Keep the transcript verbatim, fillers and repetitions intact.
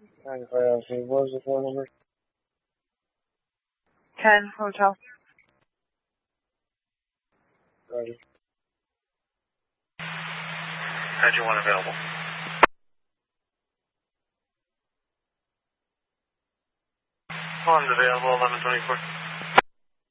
ninety-five, what was the phone number? ten, hotel. Roger. Engine one available. One's available, eleven twenty-four.